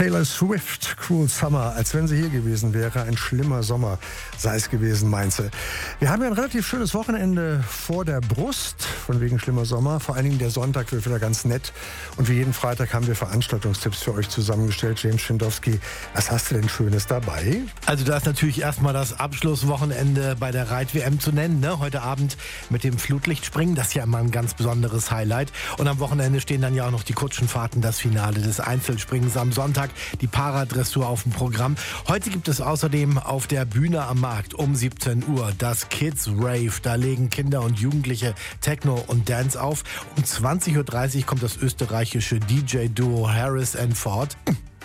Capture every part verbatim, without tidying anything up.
Taylor Swift, Cruel Summer, als wenn sie hier gewesen wäre. Ein schlimmer Sommer sei es gewesen, meint sie. Wir haben ja ein relativ schönes Wochenende vor der Brust, von wegen schlimmer Sommer. Vor allen Dingen der Sonntag wird wieder ganz nett. Und wie jeden Freitag haben wir Veranstaltungstipps für euch zusammengestellt. James Schindowski, was hast du denn Schönes dabei? Also da ist natürlich erstmal das Abschlusswochenende bei der Reit-W M zu nennen. Ne? Heute Abend mit dem Flutlichtspringen, das ist ja immer ein ganz besonderes Highlight. Und am Wochenende stehen dann ja auch noch die Kutschenfahrten, das Finale des Einzelspringens am Sonntag, die Paradressur auf dem Programm. Heute gibt es außerdem auf der Bühne am Markt um siebzehn Uhr das Kids Rave. Da legen Kinder und Jugendliche Techno und Dance auf. Um zwanzig Uhr dreißig kommt das österreichische D J-Duo Harris and Ford.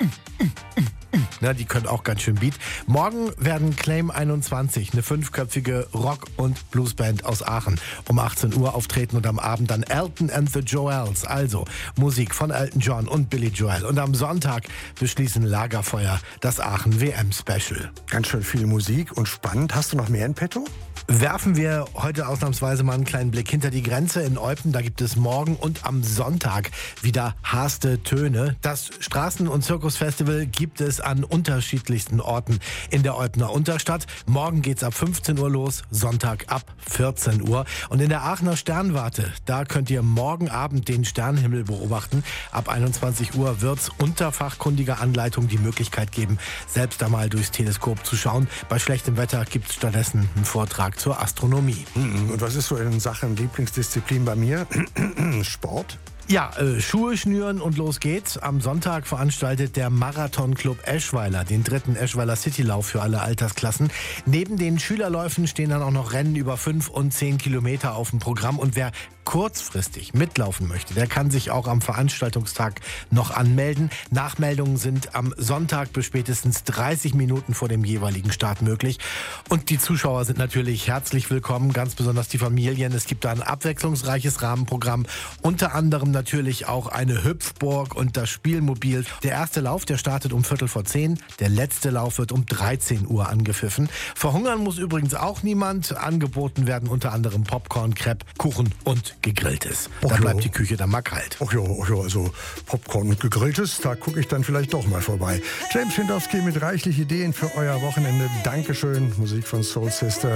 Na, die können auch ganz schön Beat. Morgen werden Claim einundzwanzig, eine fünfköpfige Rock- und Bluesband aus Aachen, um achtzehn Uhr auftreten und am Abend dann Elton and the Joels, also Musik von Elton John und Billy Joel. Und am Sonntag beschließen Lagerfeuer das Aachen-W M-Special. Ganz schön viel Musik und spannend. Hast du noch mehr in petto? Werfen wir heute ausnahmsweise mal einen kleinen Blick hinter die Grenze in Eupen. Da gibt es morgen und am Sonntag wieder Haste Töne. Das Straßen- und Zirkusfestival gibt es an unterschiedlichsten Orten in der Eupener Unterstadt. Morgen geht's ab fünfzehn Uhr los, Sonntag ab vierzehn Uhr. Und in der Aachener Sternwarte, da könnt ihr morgen Abend den Sternenhimmel beobachten. Ab einundzwanzig Uhr wird's unter fachkundiger Anleitung die Möglichkeit geben, selbst einmal durchs Teleskop zu schauen. Bei schlechtem Wetter gibt's stattdessen einen Vortrag zur Astronomie. Und was ist so in Sachen Lieblingsdisziplin bei mir? Sport? Ja, äh, Schuhe schnüren und los geht's. Am Sonntag veranstaltet der Marathon-Club Eschweiler den dritten Eschweiler Citylauf für alle Altersklassen. Neben den Schülerläufen stehen dann auch noch Rennen über fünf und zehn Kilometer auf dem Programm. Und wer kurzfristig mitlaufen möchte, der kann sich auch am Veranstaltungstag noch anmelden. Nachmeldungen sind am Sonntag bis spätestens dreißig Minuten vor dem jeweiligen Start möglich. Und die Zuschauer sind natürlich herzlich willkommen, ganz besonders die Familien. Es gibt da ein abwechslungsreiches Rahmenprogramm, unter anderem natürlich auch eine Hüpfburg und das Spielmobil. Der erste Lauf, der startet um Viertel vor zehn, der letzte Lauf wird um dreizehn Uhr angepfiffen. Verhungern muss übrigens auch niemand. Angeboten werden unter anderem Popcorn, Crepe, Kuchen und Gegrilltes. Da Och, bleibt jo. die Küche dann mal kalt. Ach ja, ach ja, also Popcorn und Gegrilltes, da gucke ich dann vielleicht doch mal vorbei. James Schindowski mit reichlich Ideen für euer Wochenende. Dankeschön. Musik von Soul Sister.